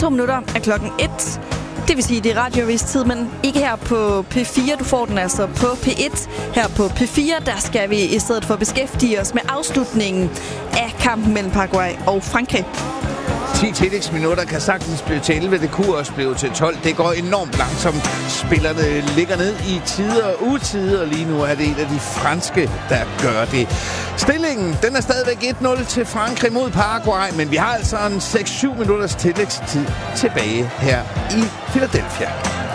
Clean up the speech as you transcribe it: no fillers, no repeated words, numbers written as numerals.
2 minutter er klokken 1. Det vil sige, det er radiovis-tid, men ikke her på P4. Du får den altså på P1. Her på P4, der skal vi i stedet for beskæftige os med afslutningen af kampen mellem Paraguay og Frankrig. 10 tillægsminutter kan sagtens blive til 11. Det kunne også blive til 12. Det går enormt langsomt. Spillerne ligger ned i tider og utider. Lige nu er det en af de franske, der gør det. Stillingen, den er stadigvæk 1-0 til Frankrig mod Paraguay, men vi har altså en 6-7 minutters tillægstid tilbage her i Philadelphia.